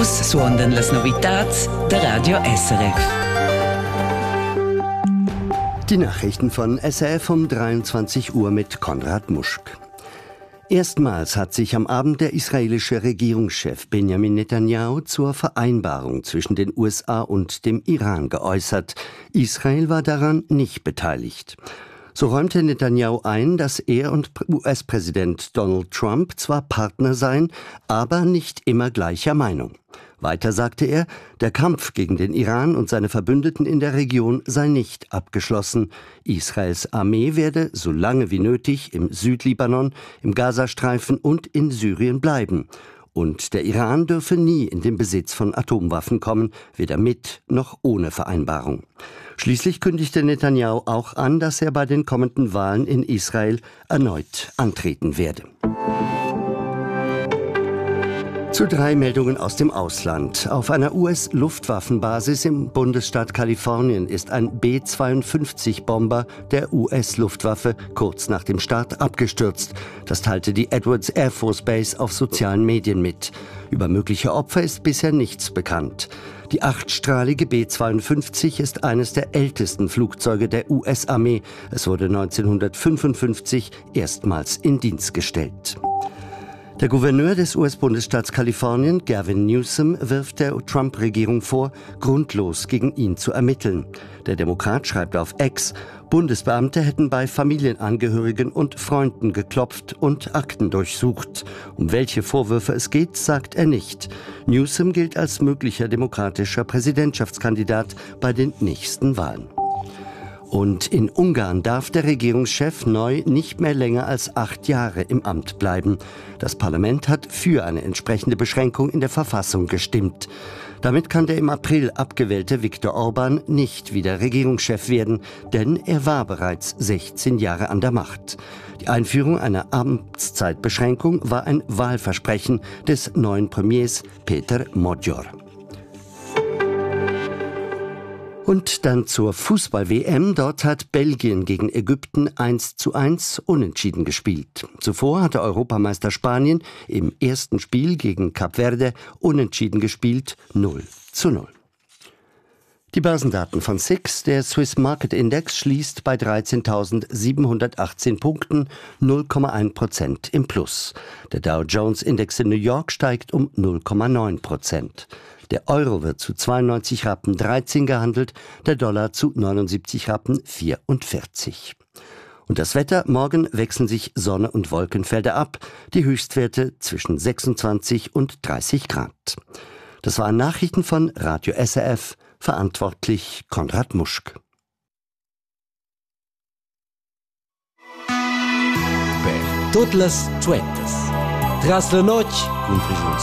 Vus suondan las novitats der Radio SRF. Die Nachrichten von SRF um 23 Uhr mit Konrad Muschk. Erstmals hat sich am Abend der israelische Regierungschef Benjamin Netanyahu zur Vereinbarung zwischen den USA und dem Iran geäußert. Israel war daran nicht beteiligt. So räumte Netanyahu ein, dass er und US-Präsident Donald Trump zwar Partner seien, aber nicht immer gleicher Meinung. Weiter sagte er, der Kampf gegen den Iran und seine Verbündeten in der Region sei nicht abgeschlossen. Israels Armee werde so lange wie nötig im Südlibanon, im Gazastreifen und in Syrien bleiben. Und der Iran dürfe nie in den Besitz von Atomwaffen kommen, weder mit noch ohne Vereinbarung. Schließlich kündigte Netanyahu auch an, dass er bei den kommenden Wahlen in Israel erneut antreten werde. Zu 3 Meldungen aus dem Ausland. Auf einer US-Luftwaffenbasis im Bundesstaat Kalifornien ist ein B-52-Bomber der US-Luftwaffe kurz nach dem Start abgestürzt. Das teilte die Edwards Air Force Base auf sozialen Medien mit. Über mögliche Opfer ist bisher nichts bekannt. Die 8-strahlige B-52 ist eines der ältesten Flugzeuge der US-Armee. Es wurde 1955 erstmals in Dienst gestellt. Der Gouverneur des US-Bundesstaats Kalifornien, Gavin Newsom, wirft der Trump-Regierung vor, grundlos gegen ihn zu ermitteln. Der Demokrat schreibt auf X, Bundesbeamte hätten bei Familienangehörigen und Freunden geklopft und Akten durchsucht. Um welche Vorwürfe es geht, sagt er nicht. Newsom gilt als möglicher demokratischer Präsidentschaftskandidat bei den nächsten Wahlen. Und in Ungarn darf der Regierungschef neu nicht mehr länger als 8 Jahre im Amt bleiben. Das Parlament hat für eine entsprechende Beschränkung in der Verfassung gestimmt. Damit kann der im April abgewählte Viktor Orban nicht wieder Regierungschef werden, denn er war bereits 16 Jahre an der Macht. Die Einführung einer Amtszeitbeschränkung war ein Wahlversprechen des neuen Premiers Peter Magyar. Und dann zur Fußball-WM. Dort hat Belgien gegen Ägypten 1:1 unentschieden gespielt. Zuvor hatte Europameister Spanien im ersten Spiel gegen Kap Verde unentschieden gespielt, 0:0. Die Börsendaten von SIX. Der Swiss Market Index schließt bei 13.718 Punkten, 0,1% im Plus. Der Dow Jones Index in New York steigt um 0,9%. Der Euro wird zu 92 Rappen 13 gehandelt, der Dollar zu 79 Rappen 44. Und das Wetter: Morgen wechseln sich Sonne und Wolkenfelder ab, die Höchstwerte zwischen 26 und 30 Grad. Das waren Nachrichten von Radio SRF, verantwortlich Konrad Muschk. Per totes les tuetes. Tras la noche,